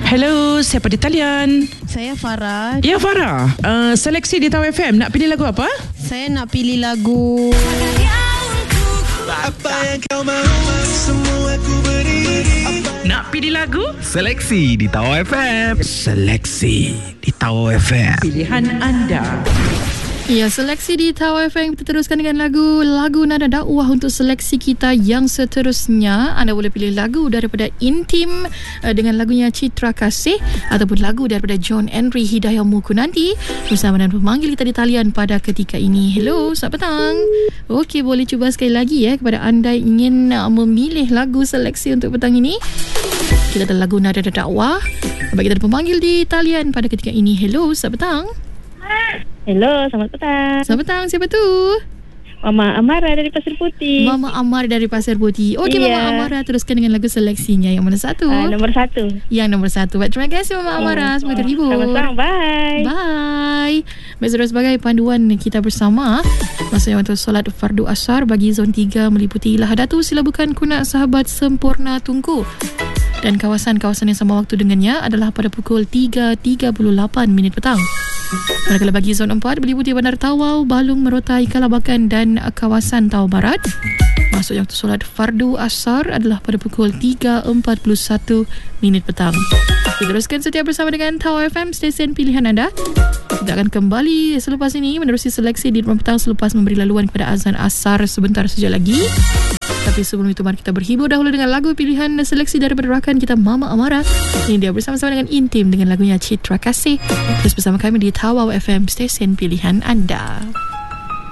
Hello, siapa di talian? Saya Farah. Ya, Farah. Seleksi di Tawau FM. Nak pilih lagu apa? Saya nak pilih lagu Apa yang kau mahu, semua aku beri. Nak pilih lagu? Seleksi di Tawau FM. Seleksi di Tawau FM. Pilihan anda. Ya, seleksi di Tawau FM. Kita teruskan dengan lagu Nada Dakwah untuk seleksi kita yang seterusnya. Anda boleh pilih lagu daripada Intim dengan lagunya Citra Kasih, ataupun lagu daripada John Henry Hidayah Mukunanti bersama dengan pemanggil kita di talian pada ketika ini. Hello, selamat petang. Okey, boleh cuba sekali lagi kepada anda ingin memilih lagu seleksi untuk petang ini. Kita ada lagu Nada Dakwah. Bagi kita ada pemanggil di talian pada ketika ini. Hello, selamat petang. Hello, selamat petang. Selamat petang, siapa tu? Mama Amara dari Pasir Putih. Mama Amara dari Pasir Putih. Okey, Ya. Mama Amara teruskan dengan lagu seleksinya. Yang mana satu? Nombor 1. Yang nombor 1. Baik, terima kasih Mama Amara. Semoga terhibur. Sama-sama, bye. Bye. Baik, saudara, sebagai panduan kita bersama, maksudnya untuk solat fardu asar bagi zon 3 meliputi Lahadatu, Silabukan, Kunak, Sahabat, Sempurna, Tunku. Dan kawasan-kawasan yang sama waktu dengannya adalah pada pukul 3.38 petang. Manakala bagi zon 4 meliputi Bandar Tawau, Balung, Merotai, Kalabakan dan kawasan Tawau Barat, maksudnya waktu solat fardu asar adalah pada pukul 3.41 petang. Kita teruskan setia bersama dengan Tawau FM, stesen pilihan anda. Kita akan kembali selepas ini menerusi seleksi di 5 petang selepas memberi laluan kepada azan asar sebentar saja lagi. Tapi sebelum itu, mari kita berhibur dahulu dengan lagu pilihan seleksi daripada rakan kita Mama Amara. Ini dia bersama-sama dengan Intim dengan lagunya Citra Kasih. Terus bersama kami di Tawau FM, stesen pilihan anda.